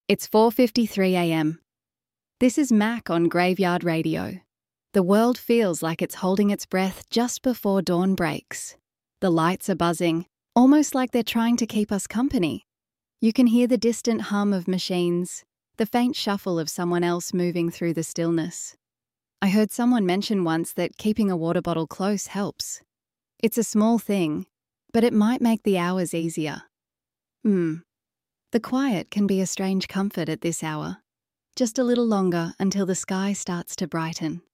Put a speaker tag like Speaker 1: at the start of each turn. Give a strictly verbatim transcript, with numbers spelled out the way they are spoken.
Speaker 1: It's four fifty-three a m. This is Mac on Graveyard Radio. The world feels like it's holding its breath just before dawn breaks. The lights are buzzing, almost like they're trying to keep us company. You can hear the distant hum of machines, the faint shuffle of someone else moving through the stillness. I heard someone mention once that keeping a water bottle close helps. It's a small thing, but it might make the hours easier. Hmm. The quiet can be a strange comfort at this hour. Just a little longer until the sky starts to brighten.